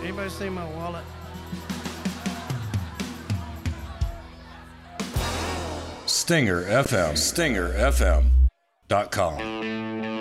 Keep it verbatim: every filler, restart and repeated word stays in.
Anybody see my wallet? Stinger F M, Stinger F M dot com.